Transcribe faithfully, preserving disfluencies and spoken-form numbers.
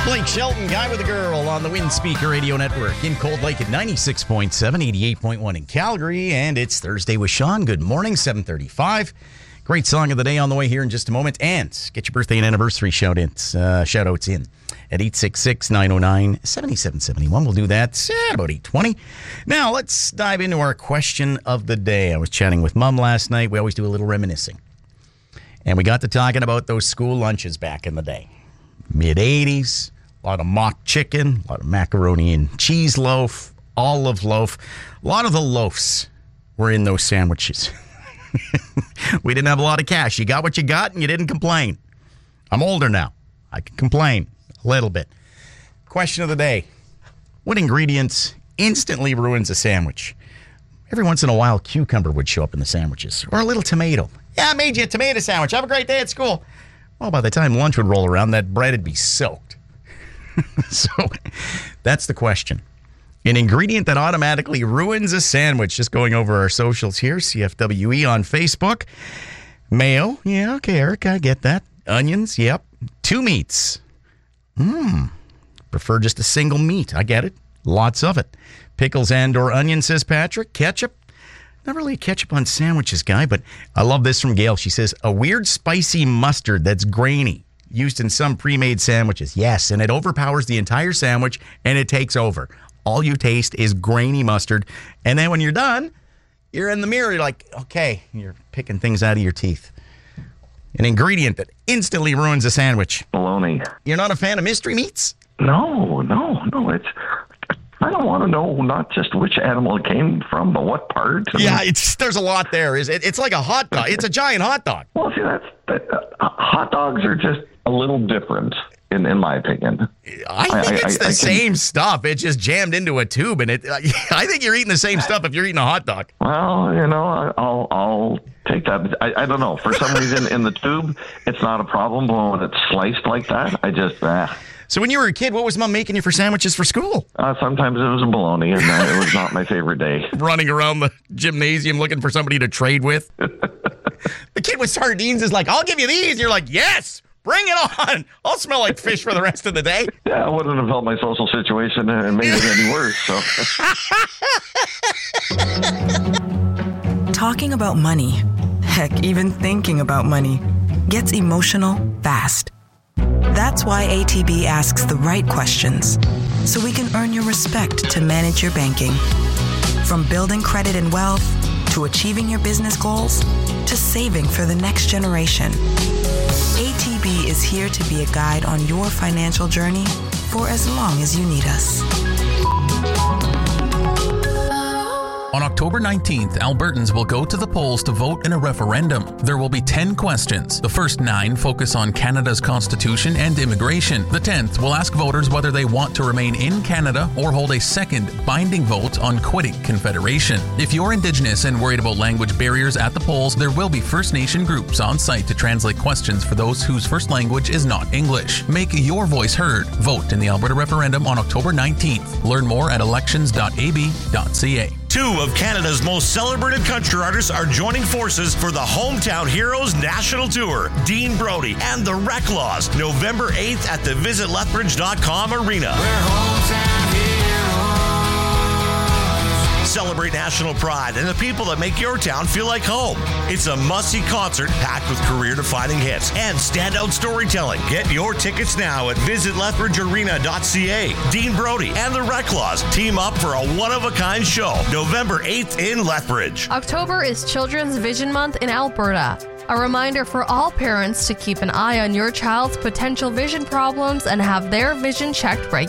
Blake Shelton, Guy with a Girl on the Wind Speaker Radio Network in Cold Lake at ninety-six point seven, eighty-eight point one in Calgary. And it's Thursday with Sean. Good morning, seven thirty-five. Great song of the day on the way here in just a moment. And get your birthday and anniversary shout-ins, uh, shout-outs in at eight six six, nine oh nine, seven seven seven one. We'll do that at about eight twenty. Now, let's dive into our question of the day. I was chatting with Mom last night. We always do a little reminiscing. And we got to talking about those school lunches back in the day. mid-eighties. A lot of mock chicken, a lot of macaroni and cheese loaf, olive loaf. A lot of the loafs were in those sandwiches. We didn't have a lot of cash. You got what you got and you didn't complain. I'm older now. I can complain a little bit. Question of the day. What ingredients instantly ruins a sandwich? Every once in a while, cucumber would show up in the sandwiches. Or a little tomato. Yeah, I made you a tomato sandwich. Have a great day at school. Well, by the time lunch would roll around, that bread would be soaked. So that's the question. An ingredient that automatically ruins a sandwich. Just going over our socials here. C F W E on Facebook. Mayo. Yeah, okay, Eric, I get that. Onions. Yep. Two meats. Mmm. Prefer just a single meat. I get it. Lots of it. Pickles and or onion, says Patrick. Ketchup. Not really a ketchup on sandwiches guy, but I love this from Gail. She says, a weird spicy mustard that's grainy, used in some pre-made sandwiches. Yes, and it overpowers the entire sandwich, and it takes over. All you taste is grainy mustard, and then when you're done, you're in the mirror, you're like, okay, you're picking things out of your teeth. An ingredient that instantly ruins a sandwich. Bologna. You're not a fan of mystery meats? No, no, no, it's... I don't want to know not just which animal it came from, but what part. I yeah, mean, it's there's a lot there. Is it? It's like a hot dog. It's a giant hot dog. Well, see, that's that, uh, hot dogs are just a little different, in, in my opinion. I think I, it's I, the I same can, stuff. It's just jammed into a tube, and it. I think you're eating the same stuff if you're eating a hot dog. Well, you know, I'll I'll take that. I, I don't know. For some reason, in the tube, it's not a problem, but when it's sliced like that, I just. Ah. So when you were a kid, what was Mom making you for sandwiches for school? Uh, sometimes it was a bologna, and uh, it was not my favorite day. Running around the gymnasium looking for somebody to trade with. The kid with sardines is like, I'll give you these. And you're like, yes, bring it on. I'll smell like fish for the rest of the day. Yeah, I wouldn't have helped my social situation and made it any worse. So. Talking about money, heck, even thinking about money, gets emotional fast. That's why A T B asks the right questions, so we can earn your respect to manage your banking. From building credit and wealth, to achieving your business goals, to saving for the next generation. A T B is here to be a guide on your financial journey for as long as you need us. On October nineteenth, Albertans will go to the polls to vote in a referendum. There will be ten questions. The first nine focus on Canada's constitution and immigration. The tenth will ask voters whether they want to remain in Canada or hold a second binding vote on quitting Confederation. If you're Indigenous and worried about language barriers at the polls, there will be First Nation groups on site to translate questions for those whose first language is not English. Make your voice heard. Vote in the Alberta referendum on October nineteenth. Learn more at elections dot a b dot c a. Two of Canada's most celebrated country artists are joining forces for the Hometown Heroes National Tour. Dean Brody and the Reclaws, November eighth at the visit lethbridge dot com arena. We're hometown heroes. Celebrate national pride and the people that make your town feel like home. It's a must-see concert packed with career-defining hits and standout storytelling. Get your tickets now at visit lethbridge arena dot c a. Dean Brody and the Reclaws team up for a one-of-a-kind show, November eighth in Lethbridge. October is Children's Vision Month in Alberta. A reminder for all parents to keep an eye on your child's potential vision problems and have their vision checked regularly.